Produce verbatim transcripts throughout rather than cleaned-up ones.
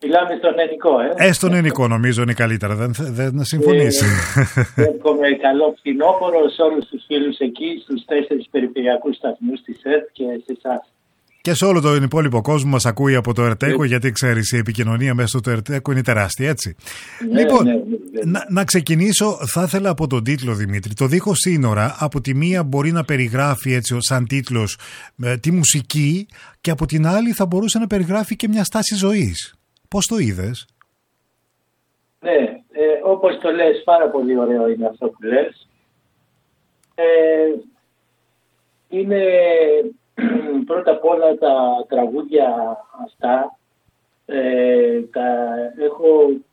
Μιλάμε στον ελληνικό, ε. Ε, στον ελληνικό νομίζω είναι καλύτερα, δεν, δεν συμφωνείς? Εύχομαι καλό φθινόπωρο σε όλους τους φίλους εκεί, στους τέσσερις περιφερειακούς σταθμούς της ΕΡΤ και σε εσάς. Και σε όλο τον υπόλοιπο κόσμο μας ακούει από το ΕΡΤΕΚΟ, γιατί ξέρεις η επικοινωνία μέσω του ΕΡΤΕΚΟ είναι τεράστια, έτσι. Ναι, λοιπόν, ναι, ναι, ναι. Να, να ξεκινήσω, θα ήθελα από τον τίτλο, Δημήτρη. Το δίχως σύνορα, από τη μία μπορεί να περιγράφει έτσι σαν τίτλος ε, τη μουσική, και από την άλλη θα μπορούσε να περιγράφει και μια στάση ζωής. Πώς το είδες? Ναι, ε, όπως το λες, πάρα πολύ ωραίο είναι αυτό που λες. Ε, είναι πρώτα απ' όλα τα τραγούδια αυτά, ε, τα έχω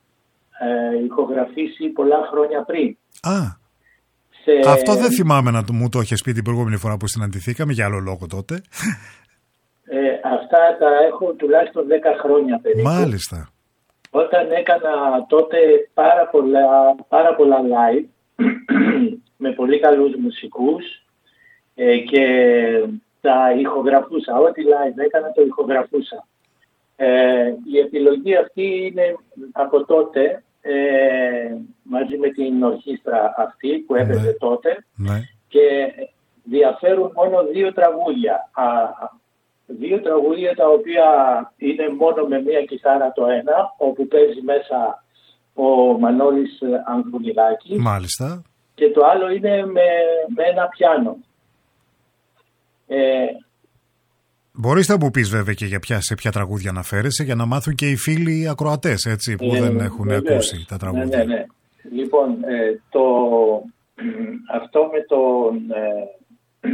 ε, ηχογραφήσει πολλά χρόνια πριν. Α, σε... αυτό δεν θυμάμαι να μου το έχεις πει την προηγούμενη φορά που συναντηθήκαμε, για άλλο λόγο τότε. Ε, αυτά τα έχω τουλάχιστον δέκα χρόνια περίπου. Μάλιστα. Όταν έκανα τότε πάρα πολλά, πάρα πολλά live με πολύ καλούς μουσικούς ε, και τα ηχογραφούσα. Ό,τι live έκανα το ηχογραφούσα. Ε, η επιλογή αυτή είναι από τότε ε, μαζί με την ορχήστρα αυτή που έπαιζε, ναι, τότε, ναι, και διαφέρουν μόνο δύο τραγούδια. Α, δύο τραγούδια τα οποία είναι μόνο με μία κιθάρα το ένα, όπου παίζει μέσα ο Μανώλης Ανθουνιδάκης. Μάλιστα. Και το άλλο είναι με, με ένα πιάνο. Ε, Μπορείς να μου πεις βέβαια και για ποια, σε ποια τραγούδια αναφέρεσαι, για να μάθουν και οι φίλοι ακροατές, έτσι, που ε, δεν έχουν ε, ακούσει τα τραγούδια. Ναι, ναι, ναι. Λοιπόν, ε, το, αυτό με τον... Ε,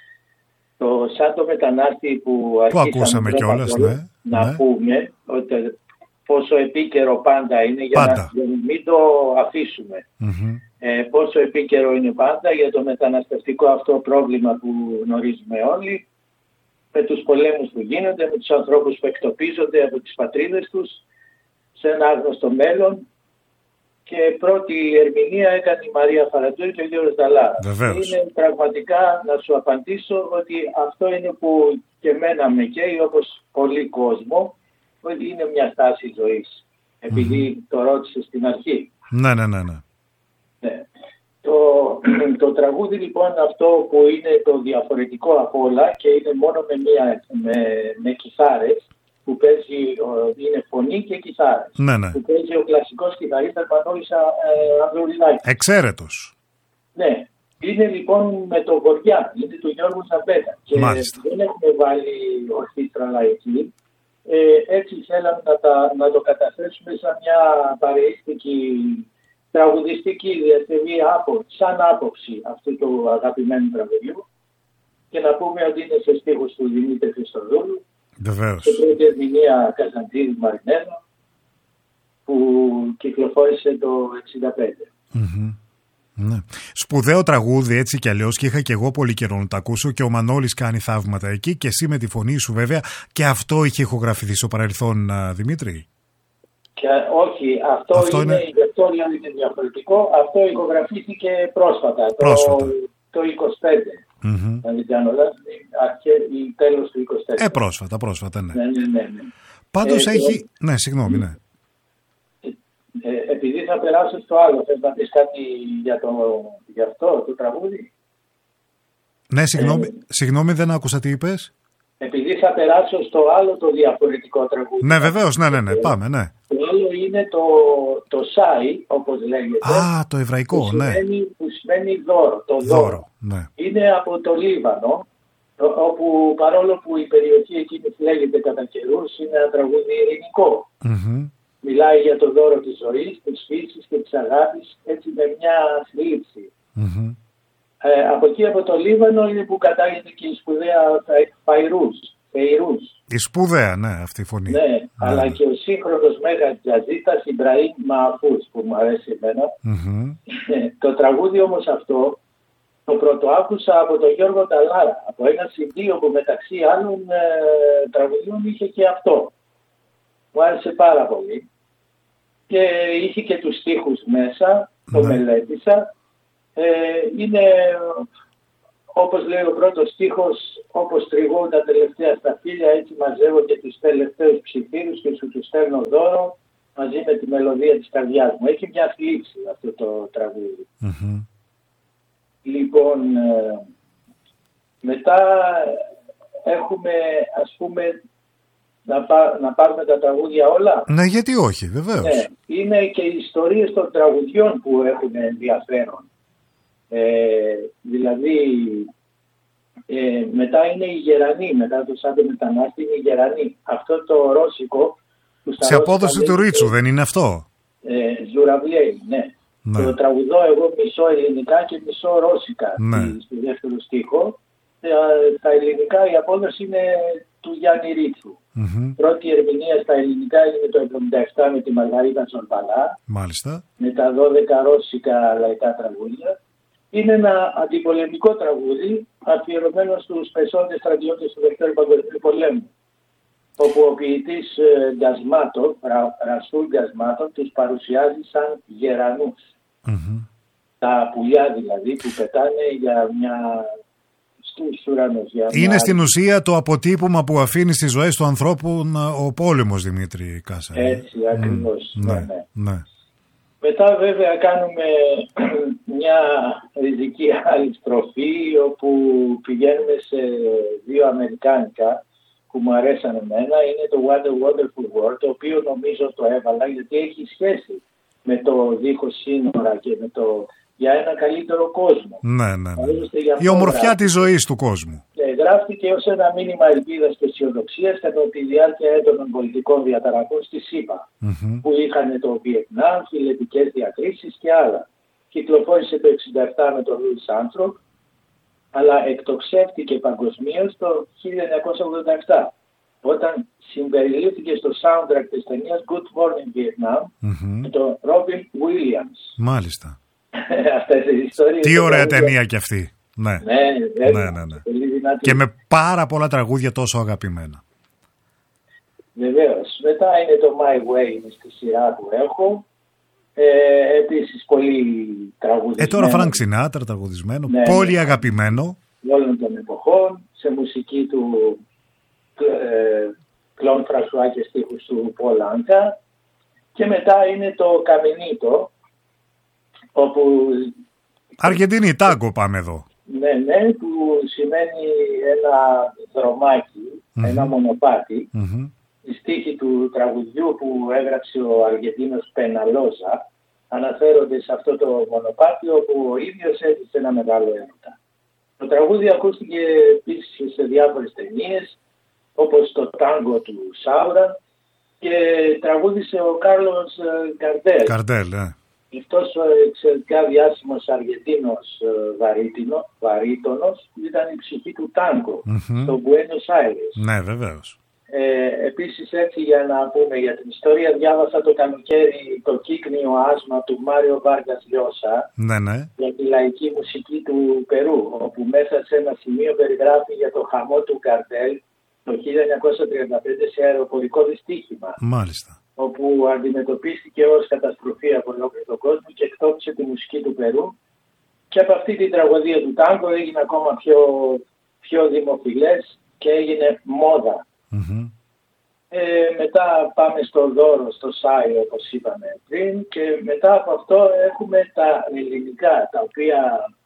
το σαν το μετανάστη που, που ακούσαμε κιόλας, ναι, να ναι. πούμε ότι πόσο επίκαιρο πάντα είναι, για πάντα. να μην το αφήσουμε. Mm-hmm. Ε, πόσο επίκαιρο είναι πάντα για το μεταναστευτικό αυτό πρόβλημα που γνωρίζουμε όλοι, με τους πολέμους που γίνονται, με τους ανθρώπους που εκτοπίζονται από τις πατρίδες τους σε ένα άγνωστο μέλλον. Και πρώτη ερμηνεία έκανε η Μαρία Φαραντζούρη και ο Γιώργος Δαλάρα. Είναι πραγματικά να σου απαντήσω ότι αυτό είναι που και εμένα με καίει, όπως πολύ κόσμο, ότι είναι μια στάση ζωής. Επειδή mm-hmm. το ρώτησε στην αρχή. Ναι, ναι, ναι. ναι. ναι. Το, το τραγούδι λοιπόν αυτό που είναι το διαφορετικό από όλα και είναι μόνο με, μια, με, με κιθάρες, που παίζει, είναι φωνή και κιθάρες. Ναι, ναι. Που παίζει ο κλασικός κιθαρίστας Μανώλης ε, Ανθουνιδάκης. Εξαίρετος. Ναι. Είναι λοιπόν με το Βοριά, είναι του Γιώργου Ζαμπέτα. Και μάλιστα. Δεν έχουμε βάλει ορχήστρα λαϊκή. Ε, έτσι θέλαμε να, τα, να το καταθέσουμε σαν μια παρεΐστικη τραγουδιστική διασκευή σαν άποψη αυτού του αγαπημένου τραγουδιού. Και να πούμε ότι είναι σε στίχους του Δημήτρη Χριστοδούλου. Βεβαίως. Και πρώτη ερμηνεία Καζαντζίδη Μαρινέλο, που κυκλοφόρησε το εξήντα πέντε. Mm-hmm. Ναι. Σπουδαίο τραγούδι, έτσι κι αλλιώς, και είχα και εγώ πολύ καιρό να το ακούσω, και ο Μανώλης κάνει θαύματα εκεί, και εσύ με τη φωνή σου βέβαια, και αυτό είχε ηχογραφηθεί στο παρελθόν, Δημήτρη? Και όχι, αυτό, αυτό είναι, είναι... η Βεκτόρια είναι διαφορετικό, αυτό ηχογραφήθηκε πρόσφατα, πρόσφατα. Το, το είκοσι πέντε. Mm-hmm. Να μην κάνω λάθος, η τέλος του είκοσι τέσσερα. Ε, πρόσφατα, πρόσφατα, ναι. ναι, ναι, ναι, ναι. Πάντως ε, έχει... Ε, ναι, συγγνώμη, ναι. Ε, επειδή θα περάσω στο άλλο, θες να πεις κάτι για, το, για αυτό το τραγούδι? Ναι, συγγνώμη, ε, συγγνώμη, δεν άκουσα τι είπες. Επειδή θα περάσω στο άλλο το διαφορετικό τραγούδι. Ναι, βεβαίως, ναι, ναι, ναι, πάμε, ναι. Το άλλο είναι το, το Σάι, όπως λέγεται. Α, το εβραϊκό, που ναι. Σημαίνει, που σημαίνει δώρο, το δώρο. δώρο ναι. Είναι από το Λίβανο, όπου παρόλο που η περιοχή εκείνη λέγεται κατά καιρούς, είναι ένα τραγούδι ειρηνικό. Mm-hmm. Μιλάει για το δώρο της ζωής, της φύσης και της αγάπης, έτσι με μια θλίψη. Mm-hmm. Ε, από εκεί από το Λίβανο είναι που κατάγεται και η σπουδαία Φαϊρούς. Φεϊρούς. Η σπουδαία, ναι, αυτή η φωνή. Ναι, ναι, αλλά και ο σύγχρονος μέγας τζαζίστας Ιμπραήμ Μααφούς, που μου αρέσει εμένα. Mm-hmm. Το τραγούδι όμως αυτό το πρωτοάκουσα από τον Γιώργο Νταλάρα, από ένα σι ντι που μεταξύ άλλων ε, τραγουδιών είχε και αυτό. Μου άρεσε πάρα πολύ. Και είχε και τους στίχους μέσα, το mm-hmm. μελέτησα. Ε, είναι όπως λέει ο πρώτος στίχος, όπως τριγώ τα τελευταία σταφύλια, έτσι μαζεύω και τους τελευταίους ψιθύρους και σου τους στέλνω δώρο μαζί με τη μελωδία της καρδιάς μου. Έχει μια θλίψη αυτό το τραγούδι. Mm-hmm. Λοιπόν, μετά έχουμε, ας πούμε, να, πά, να πάρουμε τα τραγούδια όλα. Ναι, γιατί όχι, βεβαίως. Ναι, είναι και οι ιστορίες των τραγουδιών που έχουν ενδιαφέρον. Ε, δηλαδή, ε, μετά είναι οι Γερανοί, μετά το Σάντο Μετανάστη είναι οι Γερανοί. Αυτό το ρώσικο... Σε απόδοση του Ρίτσου, δεν είναι αυτό? Ε, Ζουραβλιέη, ναι. Ναι. Το τραγουδώ εγώ μισό ελληνικά και μισό ρώσικα, ναι, στο δεύτερο στίχο. Τα ελληνικά η απόδοση είναι του Γιάννη Ρίτσου. Mm-hmm. Πρώτη ερμηνεία στα ελληνικά είναι το εβδομήντα επτά με τη Μαργαρίτα Ζορμπαλά. Μάλιστα. Με τα δώδεκα ρώσικα λαϊκά τραγούδια. Είναι ένα αντιπολεμικό τραγούδι αφιερωμένο στους πεσόντες στρατιώτες του Δευτέρου Παγκοσμίου Πολέμου, όπου ο ποιητής Γκασμάτοφ, Ρασούλ Γκασμάτοφ, τους παρουσιάζει σαν γερανούς. Mm-hmm. Τα πουλιά δηλαδή που πετάνε για μια... στους ουρανούς. Για είναι μια... στην ουσία το αποτύπωμα που αφήνει στις ζωές του ανθρώπου ο πόλεμος, Δημήτρη Κάσα. Έτσι ακριβώς. Mm. Ναι, ναι, ναι. Ναι. Μετά βέβαια κάνουμε μια ριζική άλλη στροφή όπου πηγαίνουμε σε δύο αμερικάνικα που μου αρέσαν εμένα. Είναι το What a Wonderful World, το οποίο νομίζω το έβαλα γιατί έχει σχέση με το δίχως σύνορα και με το για ένα καλύτερο κόσμο. Ναι, ναι, ναι. Η ομορφιά γράφει της ζωής του κόσμου. Και γράφτηκε ως ένα μήνυμα ελπίδας και αισιοδοξίας κατά τη διάρκεια έντονων πολιτικών διαταραχών στη ΣΥΠΑ, mm-hmm. που είχαν το Βιετνάμ, φιλετικές διακρίσεις και άλλα. Κυκλοφόρησε το εξήντα επτά με τον Λούις Άρμστρονγκ, αλλά εκτοξεύτηκε παγκοσμίως το χίλια εννιακόσια ογδόντα επτά, όταν συμπεριλήφθηκε στο soundtrack της ταινίας Good Morning Vietnam mm-hmm. με τον Robin Williams. Μάλιστα. Αυτές οι ιστορίες. Τι ωραία ταινία κι αυτή. Ναι, ναι, ναι, ναι, ναι, ναι. Και με πάρα πολλά τραγούδια τόσο αγαπημένα. Βεβαίως. Μετά είναι το My Way, είναι στη σειρά που έχω. Ε, επίσης πολύ τραγουδισμένο. Ε, τώρα Φρανκ Σινάτρα τραγουδισμένο. Ναι, πολύ ναι, αγαπημένο. Όλων των εποχών. Σε μουσική του Κλον Φρασουά και στίχους του Πολ Άνκα. Και μετά είναι το Καμινίτο, όπου... Αργεντινή τάγκο πάμε εδώ. Ναι, ναι, που σημαίνει ένα δρομάκι, mm-hmm. ένα μονοπάτι. Mm-hmm. Η στίχη του τραγουδιού που έγραψε ο Αργεντίνος Πεναλόζα αναφέρονται σε αυτό το μονοπάτι όπου ο ίδιος έζησε ένα μεγάλο έρωτα. Το τραγούδι ακούστηκε επίσης σε διάφορες ταινίες, όπως το τάγκο του Σάουρα, και τραγούδισε ο Κάρλος Καρντέλ. Καρντέλ, ναι. Αυτός ο εξαιρετικά διάσημος Αργεντίνος βαρύτινο, βαρύτονος ήταν η ψυχή του τάγκο mm-hmm. στο Buenos Aires. Ναι, βεβαίως. Ε, επίσης έτσι για να πούμε για την ιστορία, διάβασα το καλοκαίρι το κύκνιο άσμα του Μάριο Βάργας Λιώσα ναι, ναι. για τη λαϊκή μουσική του Περού, όπου μέσα σε ένα σημείο περιγράφει για το χαμό του Καρτέλ το χίλια εννιακόσια τριάντα πέντε σε αεροπορικό δυστύχημα. Μάλιστα. Όπου αντιμετωπίστηκε ως καταστροφή από ολόκληρο τον κόσμο και εκτόπισε τη μουσική του Περού. Και από αυτή την τραγωδία του τάγκο έγινε ακόμα πιο, πιο δημοφιλές και έγινε μόδα. Mm-hmm. Ε, μετά πάμε στο δώρο, στο Σάι όπως είπαμε πριν, και μετά από αυτό έχουμε τα ελληνικά, τα οποία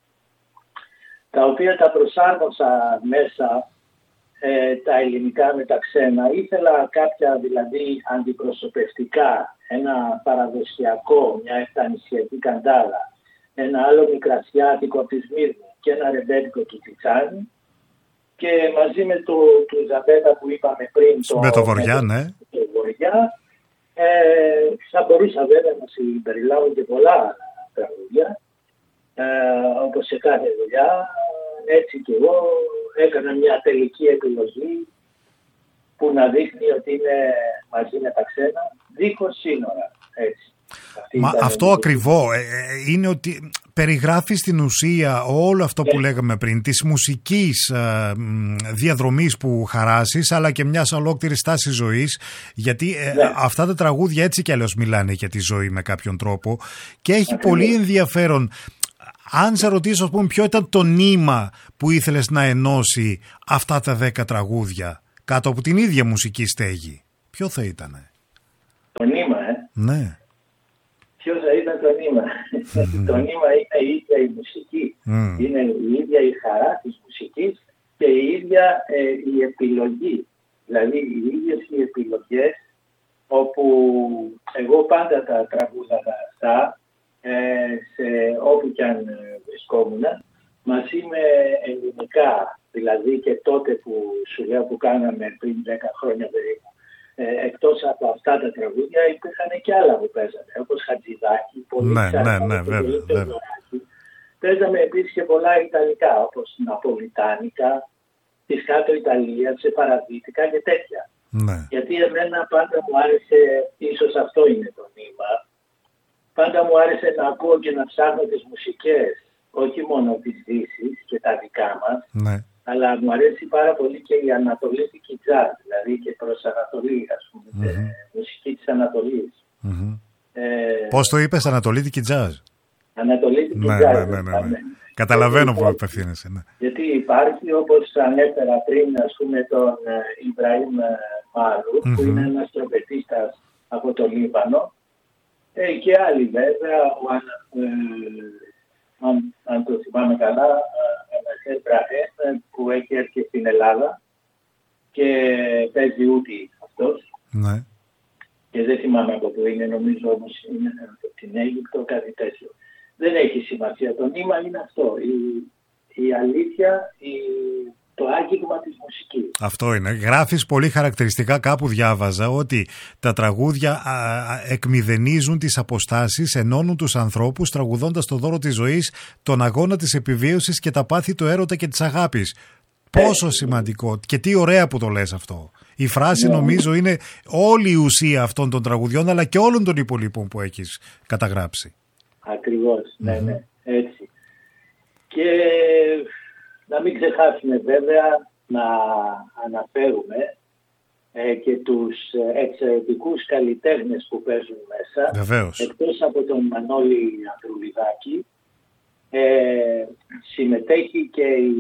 τα, οποία τα προσάρμοσα μέσα, ε, τα ελληνικά με τα ξένα. Ήθελα κάποια δηλαδή αντιπροσωπευτικά, ένα παραδοσιακό, μια εφτανησιακή καντάλα, ένα άλλο μικρασιάτικο από τη Σμύρνη και ένα ρεμπέτικο του Τιτσάνι. Και μαζί με το του Ζαμπέτα που είπαμε πριν, το, με το Βοριά, με, ναι. το Βοριά, ε, θα μπορούσα βέβαια να συμπεριλάβω και πολλά τραγούδια, ε, όπως σε κάθε δουλειά. Έτσι και εγώ έκανα μια τελική επιλογή που να δείχνει ότι είναι μαζί με τα ξένα, δίχως σύνορα, έτσι. Μα αυτό η... ακριβό ε, είναι ότι περιγράφει στην ουσία όλο αυτό που yeah. λέγαμε πριν, της μουσικής ε, διαδρομής που χαράσεις, αλλά και μιας ολόκληρης τάσης ζωής, γιατί ε, yeah. αυτά τα τραγούδια έτσι κι αλλιώς μιλάνε για τη ζωή με κάποιον τρόπο και έχει yeah. πολύ ενδιαφέρον Αν σε ρωτήσω, ας πούμε, ποιο ήταν το νήμα που ήθελες να ενώσει αυτά τα δέκα τραγούδια κάτω από την ίδια μουσική στέγη, ποιο θα ήτανε? Το νήμα, ε. Ναι. Ποιο θα ήταν το νήμα? Το νήμα είναι η ίδια η μουσική. Mm. Είναι η ίδια η χαρά της μουσικής και η ίδια ε, η επιλογή. Δηλαδή οι ίδιες οι επιλογές, όπου εγώ πάντα τα τραγούδανα αυτά, ε, σε όπου κι αν βρισκόμουν, μαζί με ελληνικά. Δηλαδή και τότε που σου λέω που κάναμε πριν δέκα χρόνια περίπου. Ε, εκτός από αυτά τα τραγούδια υπήρχαν και άλλα που παίζανε, όπως Χατζηδάκη, πολύ ναι, ξαρά, ναι, ναι, βέβαια, βέβαια. Παίζαμε επίσης και πολλά ιταλικά, όπως Ναπολιτάνικα, της κάτω Ιταλίας, σε παραδείτικα και τέτοια. Ναι. Γιατί εμένα πάντα μου άρεσε, ίσως αυτό είναι το νήμα, πάντα μου άρεσε να ακούω και να ψάχνω τις μουσικές, όχι μόνο της Δύσης και τα δικά μας, ναι. Αλλά μου αρέσει πάρα πολύ και η ανατολίτικη jazz, δηλαδή και προς Ανατολή, ας πούμε, mm-hmm. μουσική της Ανατολής. Mm-hmm. Ε, Πώς το είπες, ανατολίτικη jazz? Ανατολίτικη ναι, jazz. Ναι, ναι, ναι, ναι. Καταλαβαίνω που απευθύνεσαι. Ναι. Γιατί υπάρχει, όπως ανέφερα πριν, ας πούμε, τον Ιμπραήμ Μάλου, mm-hmm. που είναι ένας τρομπετίστας από το Λίβανο, ε, και άλλοι βέβαια, ο, ε, αν, αν το θυμάμαι καλά, που έχει έρθει στην Ελλάδα και παίζει ούτι αυτός. Ναι. Και δεν θυμάμαι από πού είναι, νομίζω όμως είναι από την Αίγυπτο, κάτι τέτοιο. Δεν έχει σημασία. Το νήμα είναι αυτό. Η, η αλήθεια, η, το άγγιγμα της μουσικής. Αυτό είναι. Γράφεις πολύ χαρακτηριστικά, κάπου διάβαζα, ότι τα τραγούδια α, α, εκμηδενίζουν τις αποστάσεις, ενώνουν τους ανθρώπους, τραγουδώντας το δώρο της ζωής, τον αγώνα της επιβίωσης και τα πάθη του έρωτα και της αγάπης. Πόσο ε, σημαντικό και τι ωραία που το λες αυτό. Η φράση ναι. νομίζω είναι όλη η ουσία αυτών των τραγουδιών, αλλά και όλων των υπολείπων που έχεις καταγράψει. Ακριβώς, mm-hmm. ναι, ναι, έτσι. Και να μην ξεχάσουμε βέβαια να αναφέρουμε ε, και τους εξαιρετικούς καλλιτέχνες που παίζουν μέσα. Βεβαίως. Εκτός από τον Μανώλη Ανδρουλιδάκη, ε, συμμετέχει και η,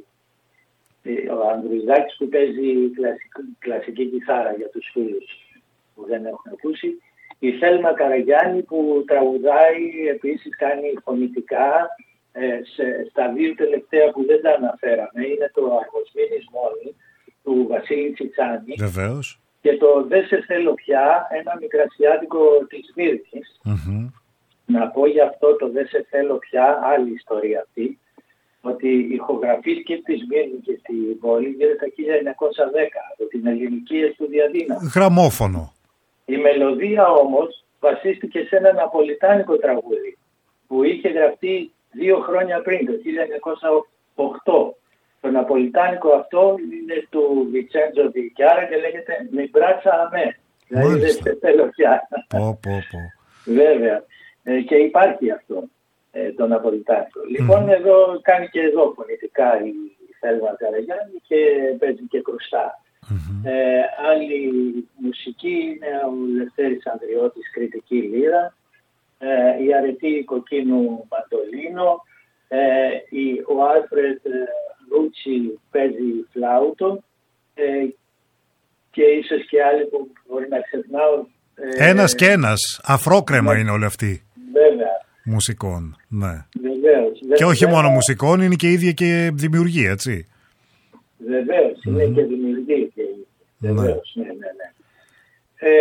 ο Ανδρουλιδάκης που παίζει κλασική, κλασική κιθάρα για τους φίλους που δεν έχουν ακούσει. Η Θέλμα Καραγιάννη που τραγουδάει, επίσης κάνει φωνητικά. Ε, σε, στα δύο τελευταία που δεν τα αναφέραμε είναι το Αργοσμήνης Μόνη του Βασίλη Τσιτσάνη. Βεβαίως. Και το Δεν σε θέλω πια, ένα μικρασιάτικο της Μύρνης. Mm-hmm. Να πω για αυτό το Δεν σε θέλω πια, άλλη ιστορία αυτή, ότι ηχογραφήθηκε στη Μύρνη και στην πόλη γύρω στα χίλια εννιακόσια δέκα από την ελληνική εστουδιαδίνα. Γραμμόφωνο. Η μελωδία όμως βασίστηκε σε ένα ναπολιτάνικο τραγούδι που είχε γραφτεί δύο χρόνια πριν, το χίλια εννιακόσια οκτώ. Το ναπολιτάνικο αυτό είναι του Βιτσέντζο Δικιάρα και λέγεται «Mi braccia a me». Δηλαδή δεν σε θέλω πια. Πω, πω, πω. Βέβαια. Ε, και υπάρχει αυτό ε, το ναπολιτάνικο. Mm. Λοιπόν, εδώ κάνει και εδώ φωνητικά η Θέλμα Καραγιάννη και παίζει και κρουστά. Mm-hmm. Ε, άλλη μουσική είναι ο Λευτέρης Ανδριώτης, κριτική λύρα. Ε, η αρετή κοκκίνου μαντολίνο, ε, η, ο Άλφρεντ Ρούτσι παίζει φλάουτο ε, και ίσως και άλλοι που μπορεί να ξεχνάω. Ε, ένας και ένας, αφρόκρεμα ναι, είναι όλοι αυτοί. Βέβαια. Μουσικών, ναι. Βεβαίως. Και όχι βέβαια, μόνο μουσικών, είναι και ίδια και δημιουργία, έτσι. Βεβαίως, mm-hmm. είναι και δημιουργία και βεβαίως, ναι, ναι, ναι. ναι. Ε,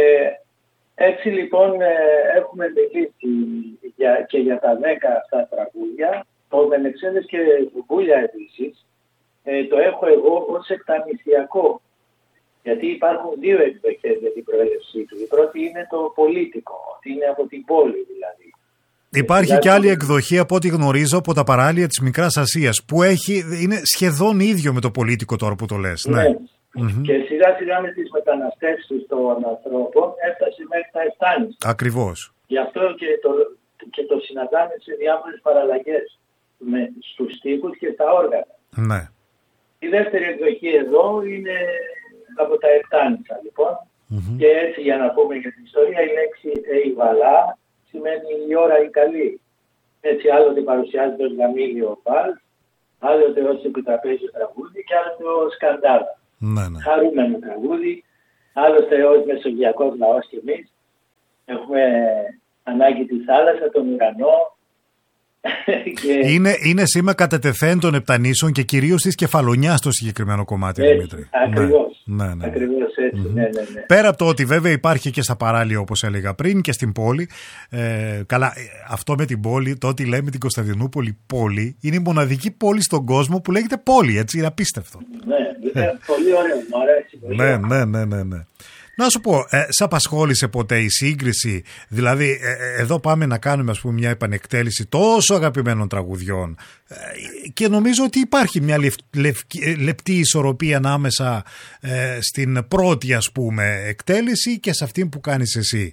Έτσι λοιπόν έχουμε μιλήσει για, και για τα δέκα αυτά τραγούδια. Το Μενεξέδες και Ζουμπούλια επίσης ε, το έχω εγώ ως εκταμισιακό. Γιατί υπάρχουν δύο εκδοχές για την προέλευσή του. Η πρώτη είναι το πολίτικο, ότι είναι από την πόλη δηλαδή. Υπάρχει δηλαδή, και άλλη εκδοχή από ό,τι γνωρίζω από τα παράλια της Μικράς Ασίας που έχει, είναι σχεδόν ίδιο με το πολίτικο τώρα που το λες. Ναι. ναι. Mm-hmm. Και σιγά σιγά με τις μεταναστεύσεις των ανθρώπων έφτασε μέχρι τα Εφτάνης. Ακριβώς. Γι' αυτό και το, και το συναντάμε σε διάφορες παραλλαγές με, στους στίχους και στα όργανα. Ναι. Η δεύτερη εκδοχή εδώ είναι από τα Εφτάνησα λοιπόν. Mm-hmm. Και έτσι για να πούμε για την ιστορία η λέξη Ειβαλά σημαίνει η ώρα η καλή. Έτσι άλλοτε παρουσιάζεται ως γαμήλιο μπαλ, άλλοτε ως επιτραπέζιο τραγούδι και άλλοτε ως σκαντάλα. Ναι, ναι. Χαρούμενο τραγούδι, άλλοτε ως μεσογειακός λαός κι εμείς. Έχουμε ανάγκη τη θάλασσα, τον ουρανό. Και... Είναι, είναι σήμα κατετεθέν των επτανήσεων και κυρίως της κεφαλονιάς στο συγκεκριμένο κομμάτι, έτσι, Δημήτρη. Ακριβώς. Ναι, ναι, ναι. Ακριβώς έτσι, mm-hmm. ναι, ναι, ναι. Πέρα από το ότι βέβαια υπάρχει και στα παράλια, όπως έλεγα πριν, και στην πόλη. Ε, καλά, αυτό με την πόλη, το ότι λέμε την Κωνσταντινούπολη πόλη, είναι η μοναδική πόλη στον κόσμο που λέγεται πόλη, έτσι, είναι απίστευτο. Ναι, είναι πολύ ωραίο, μου αρέσει. Ναι, ναι, ναι, ναι, ναι. Να σου πω, ε, σ' απασχόλησε ποτέ η σύγκριση, δηλαδή ε, εδώ πάμε να κάνουμε ας πούμε μια επανεκτέλεση τόσο αγαπημένων τραγουδιών ε, και νομίζω ότι υπάρχει μια λευ, λευ, λεπτή ισορροπία ανάμεσα ε, στην πρώτη ας πούμε εκτέλεση και σε αυτή που κάνεις εσύ.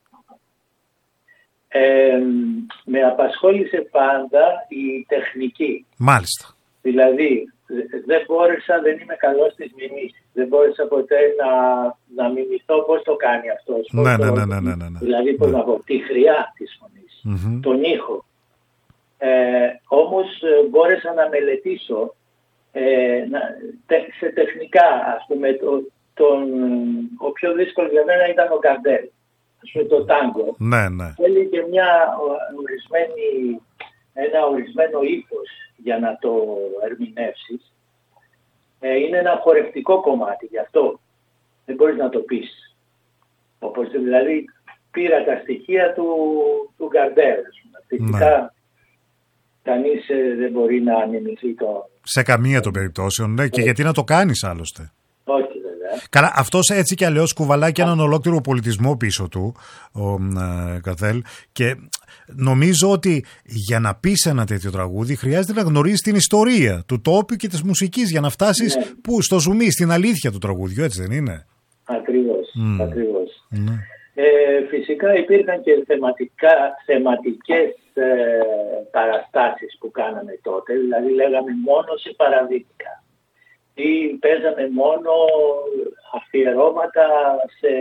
Ε, με απασχόλησε πάντα η τεχνική. Μάλιστα. Δηλαδή δεν μπόρεσα, δεν είμαι καλός στις μιμήσεις. Δεν μπόρεσα ποτέ να, να μιμηθώ πώς το κάνει αυτός. Ναι, το, ναι, ναι, ναι, ναι, ναι. Δηλαδή πώς ναι. να πω, τη χρειά της φωνής, mm-hmm. τον ήχο. Ε, όμως μπόρεσα να μελετήσω ε, να, τε, σε τεχνικά, ας πούμε, το, τον, ο πιο δύσκολος για μένα ήταν ο Γκαρντέλ. Ας πούμε το τάγκο. Ναι, ναι. Θέλει και μια ορισμένη, ένα ορισμένο ύφος για να το ερμηνεύσεις. Ε, είναι ένα χορευτικό κομμάτι, γι' αυτό δεν μπορείς να το πεις. Όπως δηλαδή πήρα τα στοιχεία του, του Γκαρντέλ. Φυσικά ναι. κανείς ε, δεν μπορεί να ανεμηθεί το... Σε καμία των περιπτώσεων, ναι, και γιατί να το κάνεις άλλωστε. Όχι βέβαια. Καλά, αυτός έτσι κι αλλιώς κουβαλάει και έναν ολόκληρο πολιτισμό πίσω του, ο ε, Γκαρντέλ, και νομίζω ότι για να πεις ένα τέτοιο τραγούδι χρειάζεται να γνωρίσεις την ιστορία του τόπου και της μουσικής για να φτάσεις ναι. πού, στο ζουμί, στην αλήθεια του τραγούδιου, έτσι δεν είναι? Ακριβώς, mm. ακριβώς. Mm. Ε, φυσικά υπήρχαν και θεματικά, θεματικές ε, παραστάσεις που κάναμε τότε, δηλαδή λέγαμε μόνο σε παραδείγματα ή παίζαμε μόνο αφιερώματα σε...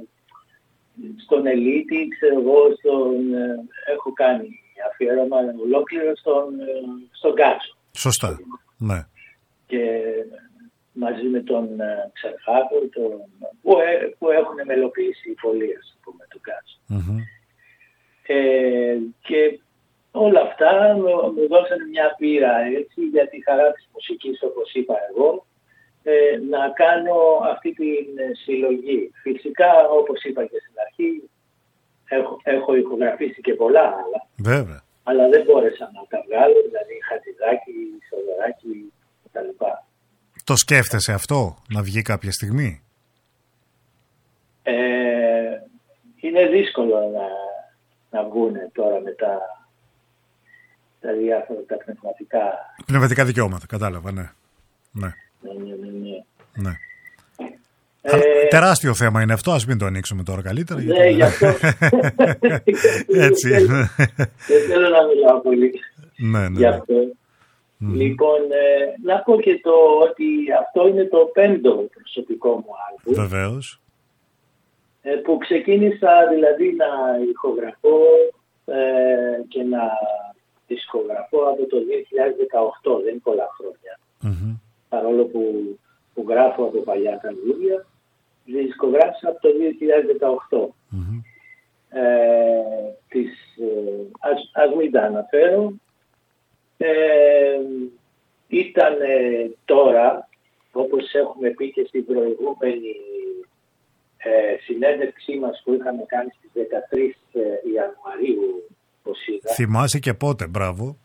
στον Ελίτη, ξέρω εγώ, στον, έχω κάνει αφιέρωμα ολόκληρο στον, στον Κάτσο. Σωστά, ναι. Και μαζί με τον Ξερχάκο, τον, που, που έχουν μελοποιήσει πολλοί, ας πούμε, τον Κάτσο. Mm-hmm. Ε, και όλα αυτά μου δώσανε μια πείρα, έτσι, για τη χαρά της μουσικής, όπως είπα εγώ, Ε, να κάνω αυτή την συλλογή. Φυσικά, όπως είπα και στην αρχή, έχω, έχω ηχογραφήσει και πολλά άλλα. Βέβαια. Αλλά δεν μπόρεσα να τα βγάλω, δηλαδή Χατζηδάκη, Σοδωράκη κτλ. Το σκέφτεσαι αυτό, να βγει κάποια στιγμή? Ε, είναι δύσκολο να, να βγουν τώρα με τα, τα διάφορα τα πνευματικά. Πνευματικά δικαιώματα, κατάλαβα, ναι. Ναι. Ναι, ναι, ναι. ναι. Ε, τεράστιο θέμα είναι αυτό, ας μην το ανοίξουμε τώρα καλύτερα. Ναι, γιατί... γι' αυτό. Έτσι. Δεν θέλω να μιλάω πολύ ναι, ναι, γι' αυτό. Mm. Λοιπόν, ε, να πω και το ότι αυτό είναι το πέμπτο προσωπικό μου άλμπουμ. Βεβαίως. Ε, που ξεκίνησα δηλαδή να ηχογραφώ ε, και να δισκογραφώ από το δύο χιλιάδες δεκαοκτώ, δεν είναι πολλά χρόνια. Mm-hmm. Παρόλο που, που γράφω από παλιά τραγούδια, δισκογράφησα από το δύο χιλιάδες δεκαοκτώ. Mm-hmm. Ε, τις, ε, ας, ας μην τα αναφέρω. Ε, ήταν ε, τώρα, όπως έχουμε πει και στην προηγούμενη ε, συνέντευξή μας που είχαμε κάνει στις δεκατρείς Ιανουαρίου, όπως είδα. Θυμάσαι και πότε, μπράβο.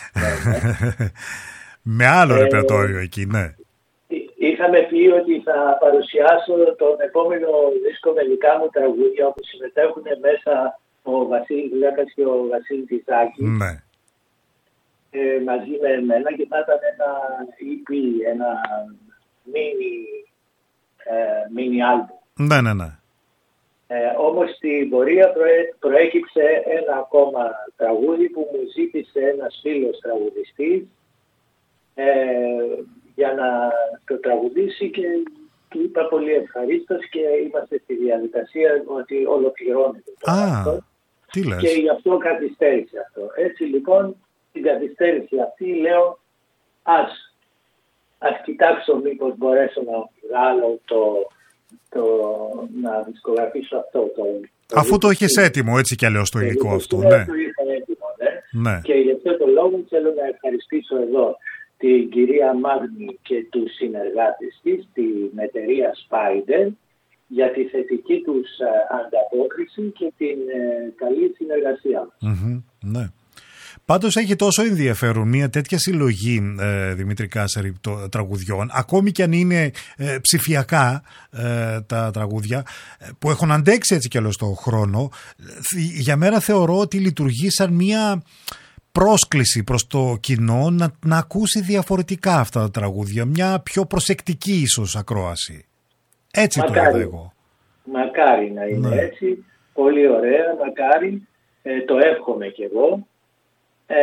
Με άλλο ε, ρεπερτόριο εκεί, ναι. Είχαμε πει ότι θα παρουσιάσω τον επόμενο δίσκο με δικά μου τραγούδια, όπου συμμετέχουν μέσα ο Βασίλης Λέκας και ο Βασίλης Ιζάκης. Ναι. Ε, μαζί με εμένα, και θα ήταν ένα ι πι, ένα mini, ε, mini album. Ναι, ναι, ναι. Ε, όμως στην πορεία προέ, προέκυψε ένα ακόμα τραγούδι που μου ζήτησε ένας φίλος τραγουδιστής ε, για να το τραγουδήσει, και του είπα πολύ ευχαρίστως και είμαστε στη διαδικασία ότι ολοκληρώνεται το ah. Τι λες? Και γι' αυτό καθυστέρησε αυτό. Έτσι λοιπόν την καθυστέρηση αυτή λέω ας, ας κοιτάξω μήπως μπορέσω να βγάλω το, το να δισκογραφήσω αυτό το, το αφού το έχεις έτοιμο έτσι κι αλλιώς το υλικό αυτό. Ναι. Ναι. Το είχα έτοιμο, ναι. Ναι. Και γι' αυτό το λόγο θέλω να ευχαριστήσω εδώ την κυρία Μάγνη και τους συνεργάτες της, την εταιρεία Spider, για τη θετική τους ανταπόκριση και την ε, καλή συνεργασία. Mm-hmm, ναι. Πάντως έχει τόσο ενδιαφέρον μια τέτοια συλλογή, ε, Δημήτρη Κάσαρη, το, τραγουδιών, ακόμη και αν είναι ε, ψηφιακά ε, τα τραγούδια, ε, που έχουν αντέξει έτσι κι αλλιώς το χρόνο. Για μένα θεωρώ ότι λειτουργεί σαν μια πρόσκληση προς το κοινό να, να ακούσει διαφορετικά αυτά τα τραγούδια, μια πιο προσεκτική ίσως ακρόαση. Έτσι μακάρι, το είδα εγώ. Μακάρι να είναι ναι. έτσι, πολύ ωραία, μακάρι, ε, το εύχομαι κι εγώ. Ε,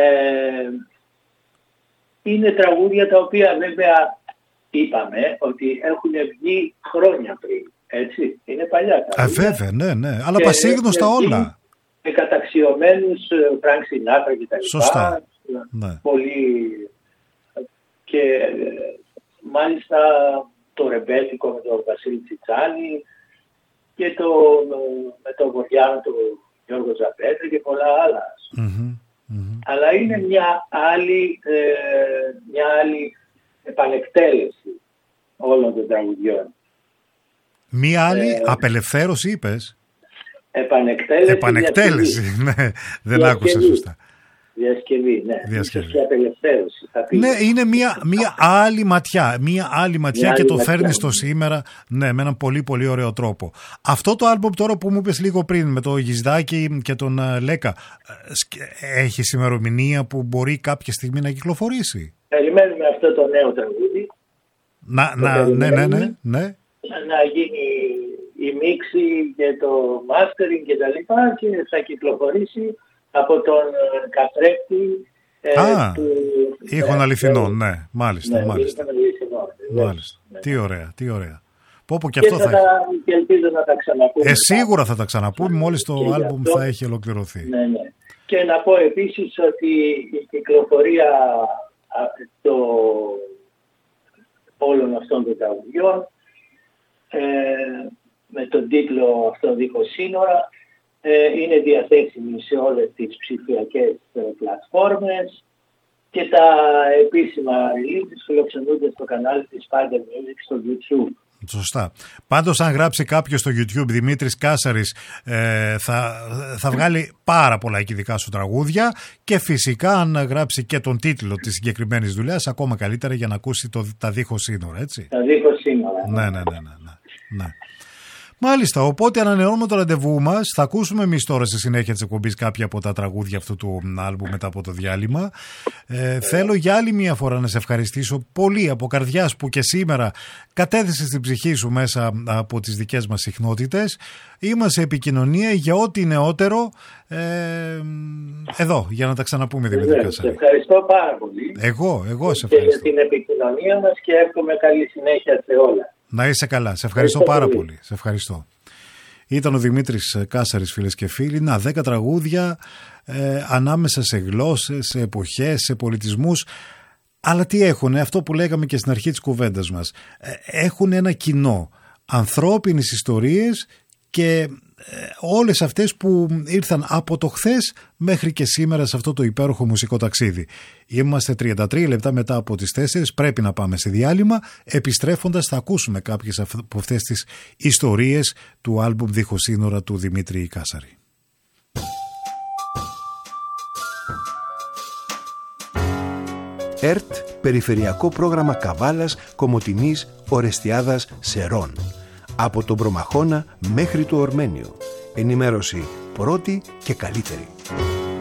είναι τραγούδια τα οποία βέβαια είπαμε ότι έχουν βγει χρόνια πριν, έτσι, είναι παλιά τραγούδια. Α, βέβαια, ναι, ναι, αλλά πασίγνωστα όλα. Με καταξιωμένους Φρανκ Σινάτρα και τα λοιπά. Σωστά. Ναι. Πολύ... Και μάλιστα το ρεμπέτικο με τον Βασίλη Τσιτσάνη και το, με τον Βοριάνο τον Γιώργο Ζαπέτρη και πολλά άλλα. Mm-hmm, mm-hmm. Αλλά είναι μια άλλη, ε, μια άλλη επανεκτέλεση όλων των τραγουδιών. Μια άλλη ε, απελευθέρωση είπες? Επανεκτέλεση. Επανεκτέλεση, ναι, δεν διασκευή. Άκουσα σωστά. Διασκευή, ναι. Διασκευή. Και απελευθέρωση. Θα πει. Ναι, είναι μια, μια άλλη ματιά. Μια άλλη ματιά μια και άλλη το φέρνει στο σήμερα, ναι, με έναν πολύ πολύ ωραίο τρόπο. Αυτό το άλμπομ τώρα που μου είπες λίγο πριν με το Γισδάκη και τον uh, Λέκα, έχει ημερομηνία που μπορεί κάποια στιγμή να κυκλοφορήσει? Περιμένουμε αυτό το νέο τραγούδι. Να, να, ναι, ναι, ναι, ναι. Να γίνει η μίξη και το mastering και τα λοιπά και θα κυκλοφορήσει από τον καθρέφτη Α, του, ήχων ε, αληθινών, ναι, μάλιστα, ναι, μάλιστα. Αληθινών, μάλιστα. Ναι. Τι ωραία, τι ωραία. Πω, πω, και, και, αυτό θα... θα... και ελπίζω να τα ξαναπούμε. Ε, σίγουρα θα τα ξαναπούμε μόλις το άλμπουμ θα έχει ολοκληρωθεί. Ναι, ναι. Και να πω επίσης ότι η κυκλοφορία το... όλων αυτών των τραγουδιών ε, με τον τίτλο αυτό «Δίχως σύνορα» ε, είναι διαθέσιμη σε όλες τις ψηφιακές ε, πλατφόρμες και τα επίσημα releases φιλοξενούνται στο κανάλι της Spider Music στο YouTube. Σωστά. Πάντως αν γράψει κάποιος στο YouTube Δημήτρης Κάσαρης ε, θα, θα βγάλει πάρα πολλά εκεί δικά σου τραγούδια και φυσικά αν γράψει και τον τίτλο της συγκεκριμένης δουλειάς ακόμα καλύτερα για να ακούσει το, τα δίχως σύνορα, έτσι. Τα δίχως σύνορα. Ναι, ναι, ναι, ναι, ναι, ναι. Μάλιστα, οπότε ανανεώνουμε το ραντεβού μας. Θα ακούσουμε εμείς τώρα στη συνέχεια της εκπομπής κάποια από τα τραγούδια αυτού του άλμπου μετά από το διάλειμμα. Ε, θέλω για άλλη μια φορά να σε ευχαριστήσω πολύ από καρδιάς που και σήμερα κατέθεσες την ψυχή σου μέσα από τις δικές μας συχνότητες. Είμαστε σε επικοινωνία για ό,τι νεότερο ε, εδώ, για να τα ξαναπούμε, Δημήτρη Κάσαρη. Σε ευχαριστώ πάρα πολύ. Εγώ, εγώ σε ευχαριστώ. Και για την επικοινωνία μας και εύχομαι καλή συνέχεια σε όλα. Να είσαι καλά. Σε ευχαριστώ πάρα πολύ. πολύ. Σε ευχαριστώ. Ήταν ο Δημήτρης Κάσαρης, φίλες και φίλοι. Να, δέκα τραγούδια ε, ανάμεσα σε γλώσσες, σε εποχές, σε πολιτισμούς. Αλλά τι έχουν, αυτό που λέγαμε και στην αρχή της κουβέντας μας. Ε, έχουν ένα κοινό. Ανθρώπινες ιστορίες και όλες αυτές που ήρθαν από το χθες μέχρι και σήμερα σε αυτό το υπέροχο μουσικό ταξίδι. Είμαστε τριάντα τρία λεπτά μετά από τις τέσσερις, πρέπει να πάμε σε διάλειμμα. Επιστρέφοντας θα ακούσουμε κάποιες από αυτές τις ιστορίες του άλμπουμ Δίχως σύνορα του Δημήτρη Κάσαρη. ΕΡΤ, Περιφερειακό Πρόγραμμα Καβάλας, Κομοτηνής, Ορεστιάδας, Σερών. Από τον Προμαχώνα μέχρι το Ορμένιο. Ενημέρωση πρώτη και καλύτερη.